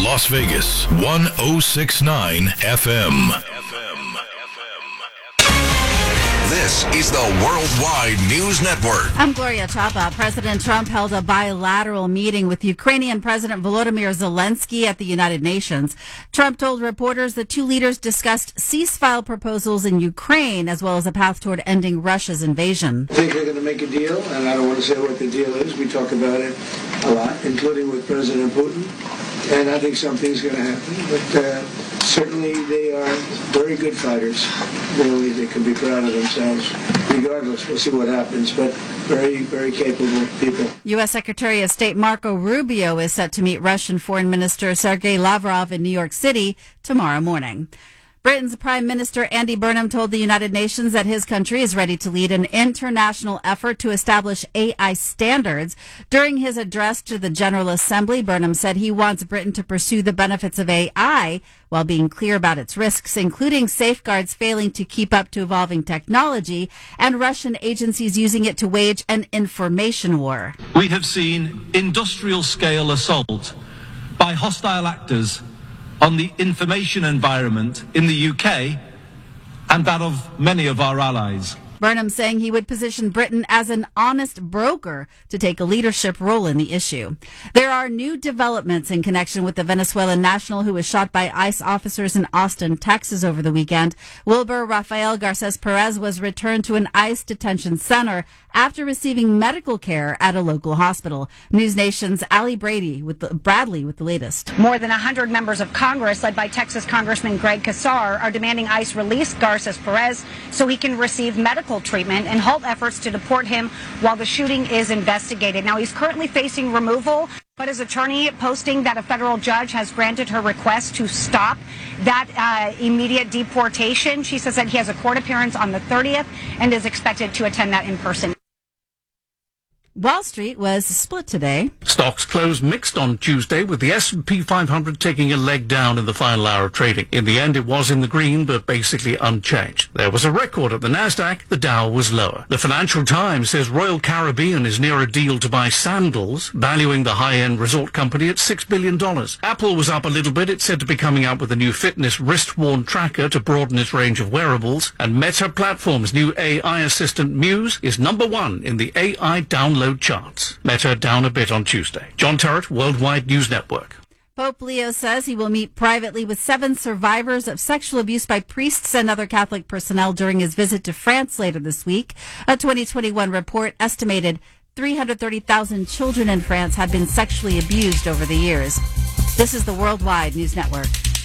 Las Vegas, 1069 FM. This is the Worldwide News Network. I'm Gloria Chapa. President Trump held a bilateral meeting with Ukrainian President Volodymyr Zelensky at the United Nations. Trump told reporters the two leaders discussed ceasefire proposals in Ukraine, as well as a path toward ending Russia's invasion. I think they're going to make a deal, and I don't want to say what the deal is. We talk about it a lot, including with President Putin, and I think something's going to happen. But certainly they are very good fighters. Really, they can be proud of themselves. Regardless, we'll see what happens, but very, very capable people. U.S. Secretary of State Marco Rubio is set to meet Russian Foreign Minister Sergei Lavrov in New York City tomorrow morning. Britain's Prime Minister Andy Burnham told the United Nations that his country is ready to lead an international effort to establish AI standards. During his address to the General Assembly, Burnham said he wants Britain to pursue the benefits of AI while being clear about its risks, including safeguards failing to keep up to evolving technology and Russian agencies using it to wage an information war. We have seen industrial-scale assault by hostile actors on the information environment in the UK and that of many of our allies. Burnham saying he would position Britain as an honest broker to take a leadership role in the issue. There are new developments in connection with the Venezuelan national who was shot by ICE officers in Austin, Texas over the weekend. Wilbur Rafael Garces Perez was returned to an ICE detention center after receiving medical care at a local hospital. News Nation's Allie Bradley with the latest. More than 100 members of Congress, led by Texas Congressman Greg Casar, are demanding ICE release Garces Perez so he can receive medical treatment and halt efforts to deport him while the shooting is investigated. Now, he's currently facing removal, but his attorney posting that a federal judge has granted her request to stop that immediate deportation. She says that he has a court appearance on the 30th and is expected to attend that in person. Wall Street was split today. Stocks closed mixed on Tuesday, with the S&P 500 taking a leg down in the final hour of trading. In the end, it was in the green, but basically unchanged. There was a record at the Nasdaq. The Dow was lower. The Financial Times says Royal Caribbean is near a deal to buy Sandals, valuing the high-end resort company at $6 billion. Apple was up a little bit. It's said to be coming out with a new fitness wrist-worn tracker to broaden its range of wearables. And Meta Platforms' new AI assistant Muse is number one in the AI download charts. Meta down a bit on Tuesday. John Turrett, Worldwide News Network. Pope Leo says he will meet privately with 7 survivors of sexual abuse by priests and other Catholic personnel during his visit to France later this week. A 2021 report estimated 330,000 children in France had been sexually abused over the years. This is the Worldwide News Network.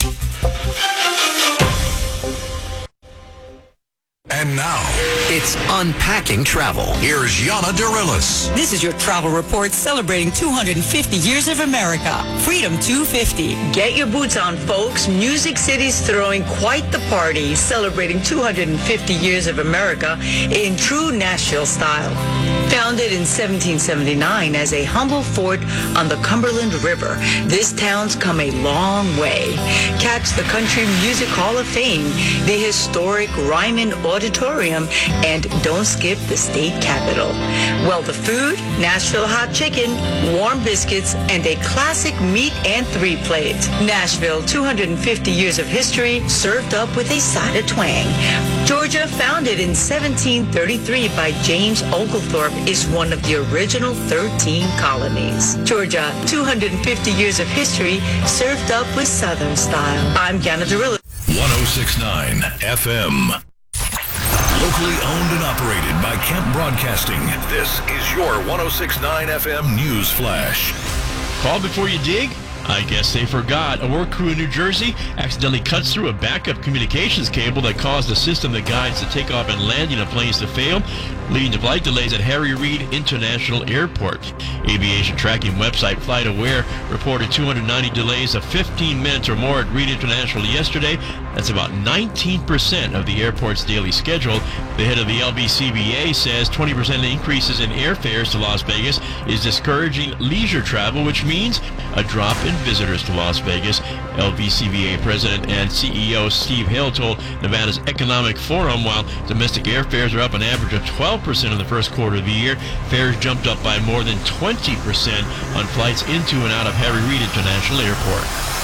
And now, it's Unpacking Travel. here's Yana Dirilis. This is your travel report celebrating 250 years of America. Freedom 250. Get your boots on, folks. Music City's throwing quite the party, celebrating 250 years of America in true Nashville style. Founded in 1779 as a humble fort on the Cumberland River, this town's come a long way. Catch the Country Music Hall of Fame, the historic Ryman Auditorium, and don't skip the state capitol. Well, the food, Nashville hot chicken, warm biscuits, and a classic meat and 3-plate. Nashville, 250 years of history, served up with a side of twang. Georgia, founded in 1733 by James Oglethorpe, is one of the original 13 colonies. Georgia, 250 years of history, served up with Southern style. I'm Yana Dirilis. 1069 FM. Locally owned and operated by Kent Broadcasting. This is your 1069 FM News Flash. Call before you dig? I guess they forgot. A work crew in New Jersey accidentally cuts through a backup communications cable that caused the system that guides the takeoff and landing of planes to fail, leading to flight delays at Harry Reid International Airport. Aviation tracking website FlightAware reported 290 delays of 15 minutes or more at Reid International yesterday. That's about 19% of the airport's daily schedule. The head of the LVCVA says 20% increases in airfares to Las Vegas is discouraging leisure travel, which means a drop in visitors to Las Vegas. LVCVA President and CEO Steve Hill told Nevada's Economic Forum while domestic airfares are up an average of 12% in the first quarter of the year, fares jumped up by more than 20% on flights into and out of Harry Reid International Airport.